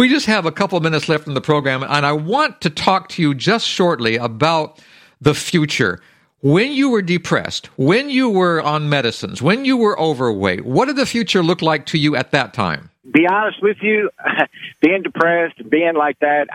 We just have a couple of minutes left in the program, and I want to talk to you just shortly about the future. When you were depressed, when you were on medicines, when you were overweight, what did the future look like to you at that time? Be honest with you, being depressed and being like that,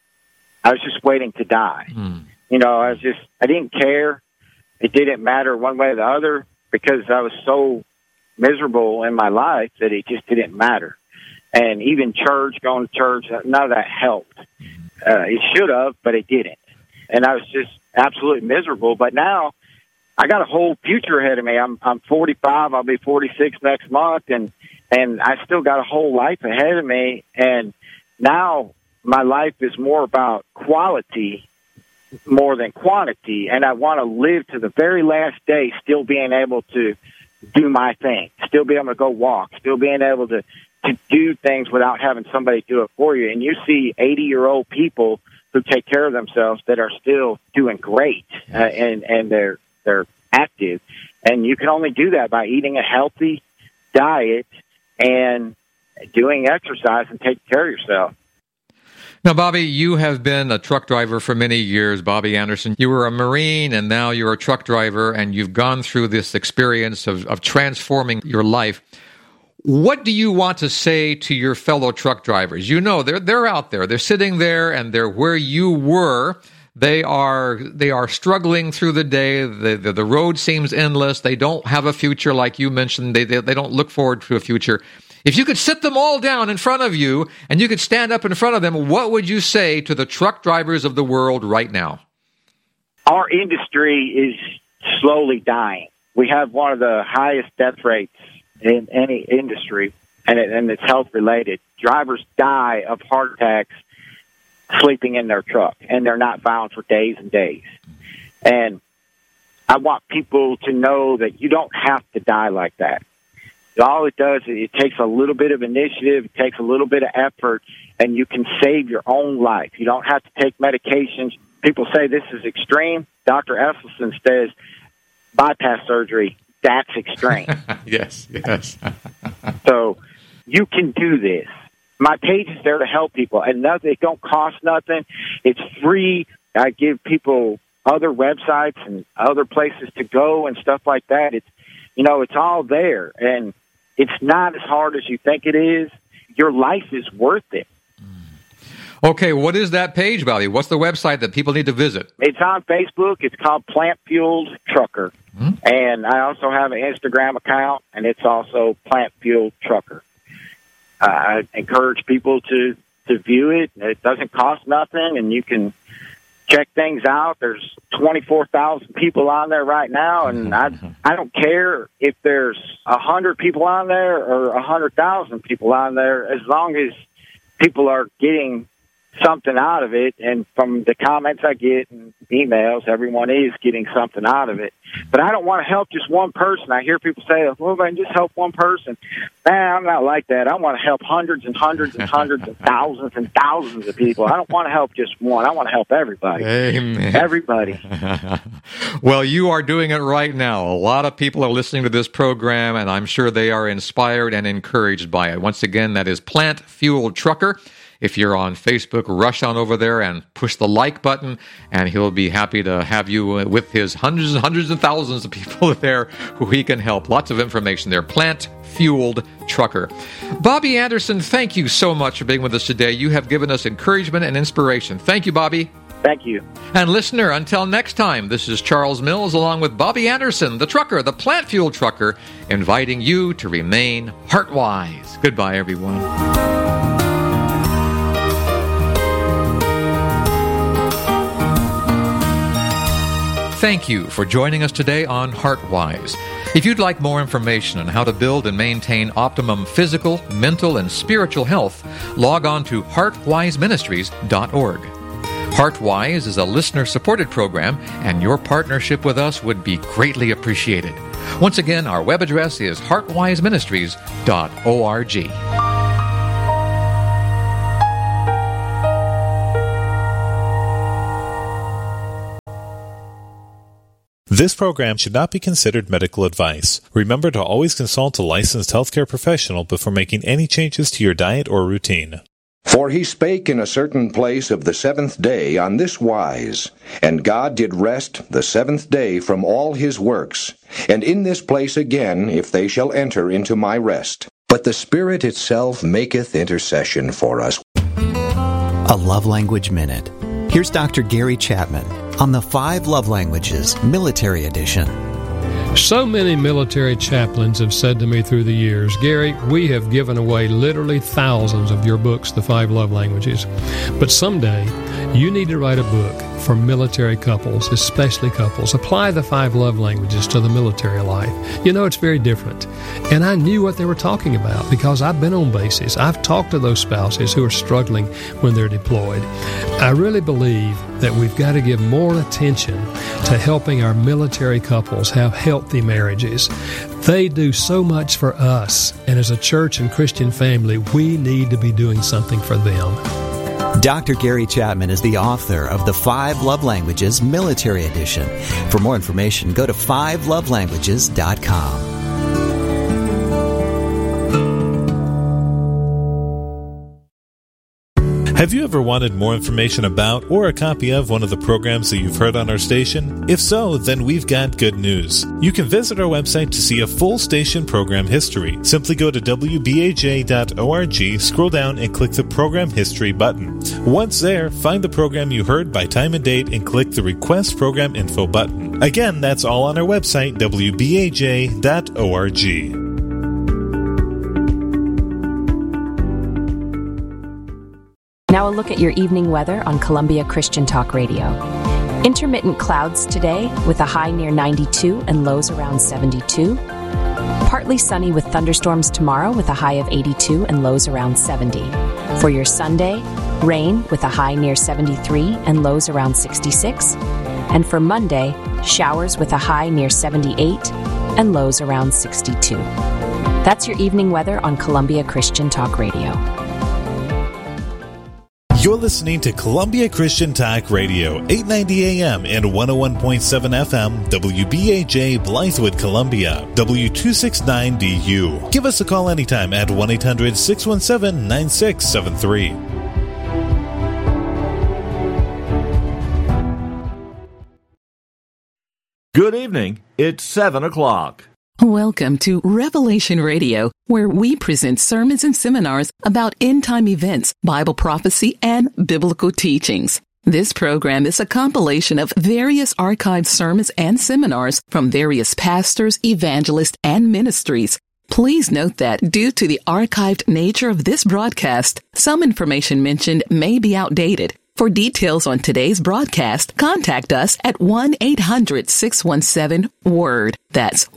I was just waiting to die. You know, I didn't care. It didn't matter one way or the other because I was so miserable in my life that it just didn't matter. And even going to church, none of that helped. It should have, but it didn't. And I was just absolutely miserable. But now I got a whole future ahead of me. I'm 45. I'll be 46 next month, and I still got a whole life ahead of me. And now my life is more about quality more than quantity, and I want to live to the very last day still being able to do my thing, still being able to go walk, still being able to do things without having somebody do it for you. And you see 80-year-old people who take care of themselves that are still doing great, and they're active. And you can only do that by eating a healthy diet and doing exercise and taking care of yourself. Now, Bobby, you have been a truck driver for many years, Bobby Anderson. You were a Marine, and now you're a truck driver, and you've gone through this experience of transforming your life. What do you want to say to your fellow truck drivers? You know, they're out there. They're sitting there, and they're where you were. They are struggling through the day. The road seems endless. They don't have a future, like you mentioned. They don't look forward to a future. If you could sit them all down in front of you and you could stand up in front of them, what would you say to the truck drivers of the world right now? Our industry is slowly dying. We have one of the highest death rates in any industry, and it's health-related. Drivers die of heart attacks sleeping in their truck, and they're not found for days and days. And I want people to know that you don't have to die like that. All it does is it takes a little bit of initiative, it takes a little bit of effort, and you can save your own life. You don't have to take medications. People say this is extreme. Dr. Esselstyn says bypass surgery, that's extreme. Yes. So you can do this. My page is there to help people, and it don't cost nothing. It's free. I give people other websites and other places to go and stuff like that. It's all there, and it's not as hard as you think it is. Your life is worth it. Okay, what is that page, Bobby? What's the website that people need to visit? It's on Facebook. It's called Plant Fueled Trucker. And I also have an Instagram account, and it's also Plant Fueled Trucker. I encourage people to view it. It doesn't cost nothing, and you can check things out. There's 24,000 people on there right now, and I don't care if there's 100 people on there or 100,000 people on there, as long as people are getting something out of it. And from the comments I get and emails, everyone is getting something out of it. But I don't want to help just one person. I hear people say, well, I can just help one person. I'm not like that. I want to help hundreds and hundreds and hundreds and thousands of people. I don't want to help just one. I want to help everybody. Amen. Everybody. Well, you are doing it right now. A lot of people are listening to this program, and I'm sure they are inspired and encouraged by it. Once again, that is Plant Fueled Trucker. If you're on Facebook, rush on over there and push the like button, and he'll be happy to have you with his hundreds and hundreds and thousands of people there who he can help. Lots of information there. Plant Fueled Trucker. Bobby Anderson, thank you so much for being with us today. You have given us encouragement and inspiration. Thank you, Bobby. Thank you. And listener, until next time, this is Charles Mills along with Bobby Anderson, the trucker, the Plant Fueled Trucker, inviting you to remain heart-wise. Goodbye, everyone. Thank you for joining us today on HeartWise. If you'd like more information on how to build and maintain optimum physical, mental, and spiritual health, log on to heartwiseministries.org. HeartWise is a listener-supported program, and your partnership with us would be greatly appreciated. Once again, our web address is heartwiseministries.org. This program should not be considered medical advice. Remember to always consult a licensed healthcare professional before making any changes to your diet or routine. For he spake in a certain place of the 7th day on this wise, and God did rest the 7th day from all his works. And in this place again, if they shall enter into my rest. But the Spirit itself maketh intercession for us. A Love Language Minute. Here's Dr. Gary Chapman on the 5 Love Languages, Military Edition. So many military chaplains have said to me through the years, Gary, we have given away literally thousands of your books, The 5 Love Languages. But someday, you need to write a book for military couples, especially couples. Apply the 5 love languages to the military life. You know, it's very different. And I knew what they were talking about because I've been on bases. I've talked to those spouses who are struggling when they're deployed. I really believe that we've got to give more attention to helping our military couples have healthy marriages. They do so much for us, and as a church and Christian family, we need to be doing something for them. Dr. Gary Chapman is the author of the 5 Love Languages Military Edition. For more information, go to 5lovelanguages.com. Have you ever wanted more information about or a copy of one of the programs that you've heard on our station? If so, then we've got good news. You can visit our website to see a full station program history. Simply go to wbaj.org, scroll down, and click the Program History button. Once there, find the program you heard by time and date and click the Request Program Info button. Again, that's all on our website, wbaj.org. Now a look at your evening weather on Columbia Christian Talk Radio. Intermittent clouds today with a high near 92 and lows around 72. Partly sunny with thunderstorms tomorrow with a high of 82 and lows around 70. For your Sunday, rain with a high near 73 and lows around 66. And for Monday, showers with a high near 78 and lows around 62. That's your evening weather on Columbia Christian Talk Radio. You're listening to Columbia Christian Talk Radio, 890 AM and 101.7 FM, WBAJ, Blythewood, Columbia, W269DU. Give us a call anytime at 1-800-617-9673. Good evening. It's 7 o'clock. Welcome to Revelation Radio, where we present sermons and seminars about end-time events, Bible prophecy, and biblical teachings. This program is a compilation of various archived sermons and seminars from various pastors, evangelists, and ministries. Please note that due to the archived nature of this broadcast, some information mentioned may be outdated. For details on today's broadcast, contact us at 1-800-617-WORD. That's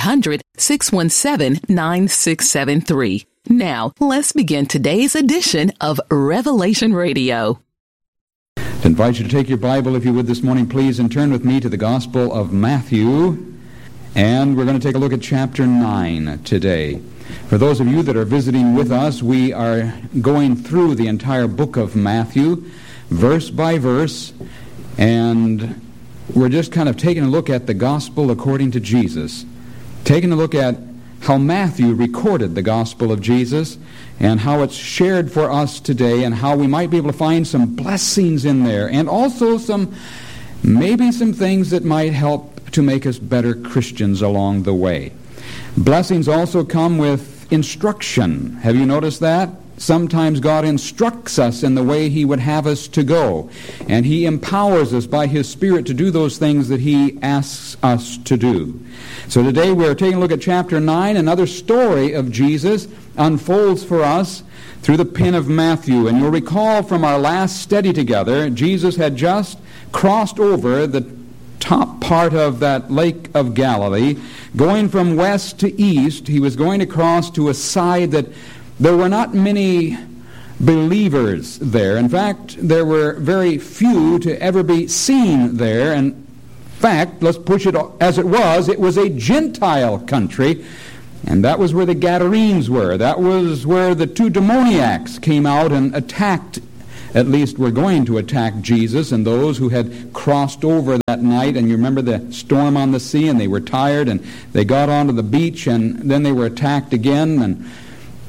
1-800-617-9673. Now, let's begin today's edition of Revelation Radio. I invite you to take your Bible, if you would, this morning, please, and turn with me to the Gospel of Matthew. And we're going to take a look at chapter 9 today. For those of you that are visiting with us, we are going through the entire book of Matthew, verse by verse, and we're just kind of taking a look at the gospel according to Jesus, taking a look at how Matthew recorded the gospel of Jesus and how it's shared for us today, and how we might be able to find some blessings in there, and also maybe some things that might help to make us better Christians along the way. Blessings also come with instruction. Have you noticed that? Sometimes God instructs us in the way He would have us to go, and He empowers us by His Spirit to do those things that He asks us to do. So today we're taking a look at chapter 9. Another story of Jesus unfolds for us through the pen of Matthew. And you'll recall from our last study together, Jesus had just crossed over the top part of that Lake of Galilee. Going from west to east, He was going to cross to a side that there were not many believers there. In fact, there were very few to ever be seen there. In fact, let's push it as it was a Gentile country, and that was where the Gadarenes were. That was where the two demoniacs came out and attacked, at least were going to attack Jesus and those who had crossed over that night. And you remember the storm on the sea, and they were tired, and they got onto the beach, and then they were attacked again, and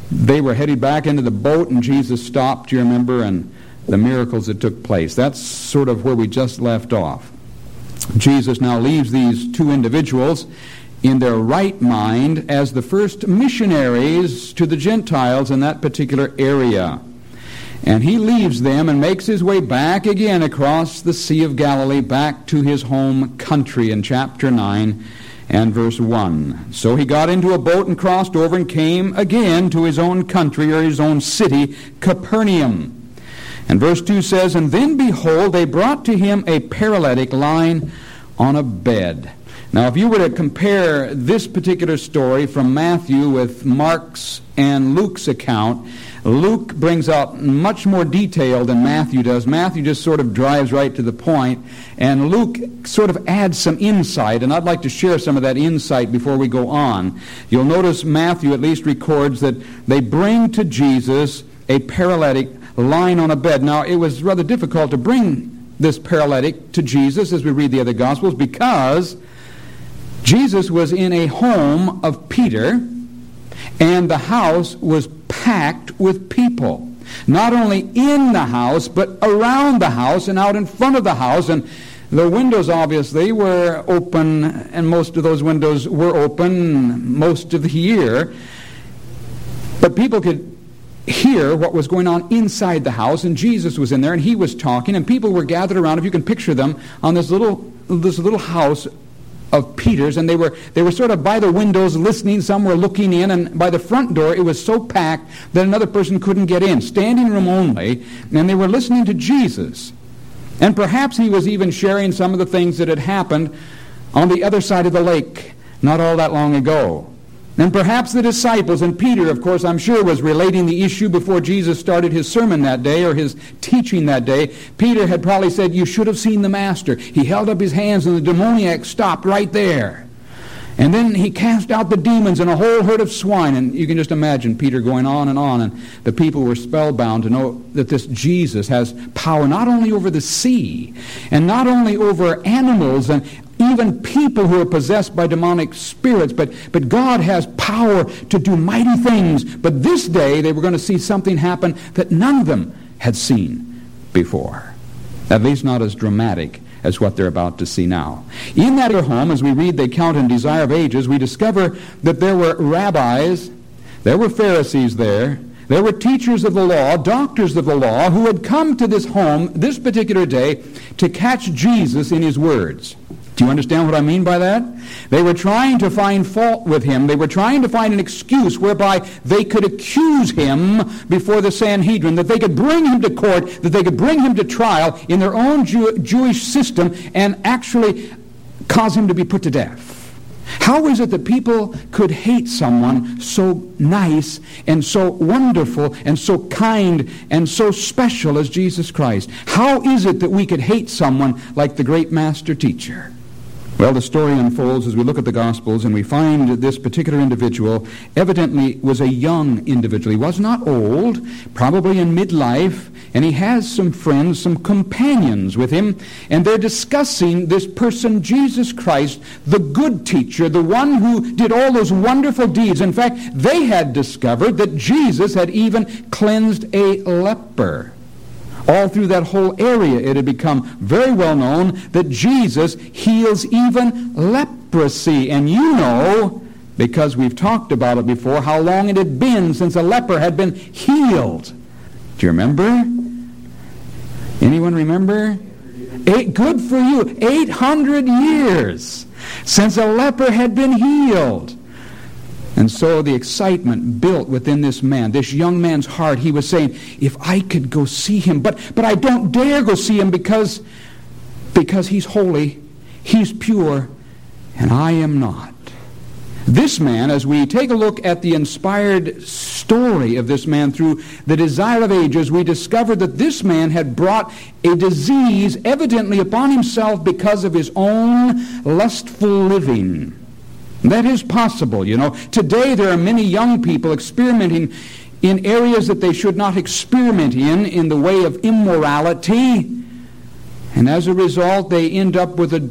they were headed back into the boat, and Jesus stopped, you remember, and the miracles that took place. That's sort of where we just left off. Jesus now leaves these two individuals in their right mind as the first missionaries to the Gentiles in that particular area. And he leaves them and makes his way back again across the Sea of Galilee, back to his home country in chapter 9 and verse 1. So he got into a boat and crossed over and came again to his own country, or his own city, Capernaum. And verse 2 says, "And then, behold, they brought to him a paralytic lying on a bed." Now, if you were to compare this particular story from Matthew with Mark's and Luke's account, Luke brings out much more detail than Matthew does. Matthew just sort of drives right to the point, and Luke sort of adds some insight, and I'd like to share some of that insight before we go on. You'll notice Matthew at least records that they bring to Jesus a paralytic lying on a bed. Now, it was rather difficult to bring this paralytic to Jesus as we read the other Gospels, because Jesus was in a home of Peter, and the house was packed with people. Not only in the house, but around the house and out in front of the house. And the windows obviously were open, and most of those windows were open most of the year. But people could hear what was going on inside the house, and Jesus was in there, and he was talking, and people were gathered around, if you can picture them, on this little house of Peter's, and they were sort of by the windows listening. Some were looking in, and by the front door it was so packed that another person couldn't get in, standing room only, and they were listening to Jesus. And perhaps he was even sharing some of the things that had happened on the other side of the lake not all that long ago. And perhaps the disciples, and Peter, of course, I'm sure, was relating the issue before Jesus started his sermon that day, or his teaching that day. Peter had probably said, "You should have seen the Master. He held up his hands, and the demoniac stopped right there. And then he cast out the demons and a whole herd of swine." And you can just imagine Peter going on, and the people were spellbound to know that this Jesus has power not only over the sea, and not only over animals, and even people who are possessed by demonic spirits, but God has power to do mighty things. But this day they were going to see something happen that none of them had seen before. At least not as dramatic as what they're about to see now. In that home, as we read the account in Desire of Ages, we discover that there were rabbis, there were Pharisees there were teachers of the law, doctors of the law, who had come to this home this particular day to catch Jesus in his words. Do you understand what I mean by that? They were trying to find fault with him. They were trying to find an excuse whereby they could accuse him before the Sanhedrin, that they could bring him to court, that they could bring him to trial in their own Jewish system and actually cause him to be put to death. How is it that people could hate someone so nice and so wonderful and so kind and so special as Jesus Christ? How is it that we could hate someone like the great master teacher? Well, the story unfolds as we look at the Gospels, and we find that this particular individual evidently was a young individual. He was not old, probably in midlife, and he has some friends, some companions with him, and they're discussing this person, Jesus Christ, the good teacher, the one who did all those wonderful deeds. In fact, they had discovered that Jesus had even cleansed a leper. All through that whole area, it had become very well known that Jesus heals even leprosy. And you know, because we've talked about it before, how long it had been since a leper had been healed. Do you remember? Anyone remember? Good for you. 800 years since a leper had been healed. And so the excitement built within this man, this young man's heart. He was saying, if I could go see him, but I don't dare go see him because he's holy, he's pure, and I am not. This man, as we take a look at the inspired story of this man through the Desire of Ages, we discover that this man had brought a disease evidently upon himself because of his own lustful living. That is possible, you know. Today there are many young people experimenting in areas that they should not experiment in the way of immorality. And as a result, they end up with a